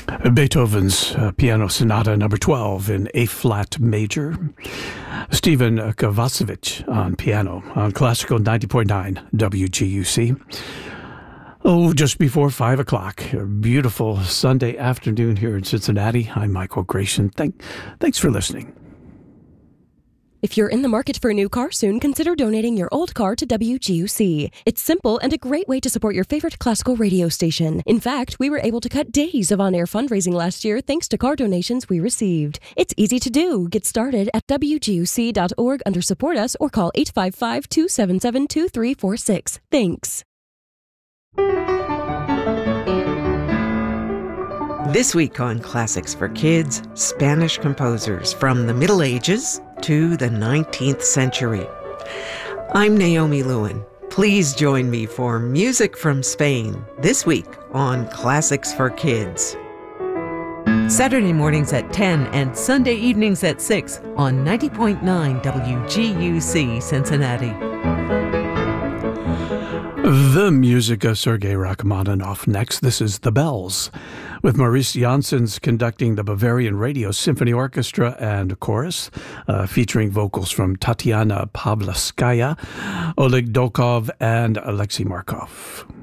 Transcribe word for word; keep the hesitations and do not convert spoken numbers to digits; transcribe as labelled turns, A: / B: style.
A: Beethoven's uh, Piano Sonata number twelve in A-flat major. Stephen Kovacevic on piano on Classical ninety point nine W G U C. Oh, just before five o'clock. A beautiful Sunday afternoon here in Cincinnati. I'm Michael Gratian. Thank, thanks for listening.
B: If you're in the market for a new car soon, consider donating your old car to W G U C. It's simple and a great way to support your favorite classical radio station. In fact, we were able to cut days of on-air fundraising last year thanks to car donations we received. It's easy to do. Get started at W G U C dot org under Support Us or call eight five five, two seven seven, two three four six. Thanks.
C: This week on Classics for Kids, Spanish composers from the Middle Ages to the nineteenth century. I'm Naomi Lewin. Please join me for Music from Spain this week on Classics for Kids. Saturday mornings at ten and Sunday evenings at six on ninety point nine W G U C Cincinnati.
A: The music of Sergei Rachmaninoff next. This is The Bells, with Maurice Janssens conducting the Bavarian Radio Symphony Orchestra and Chorus, uh, featuring vocals from Tatiana Pavlovskaya, Oleg Dolkov, and Alexei Markov.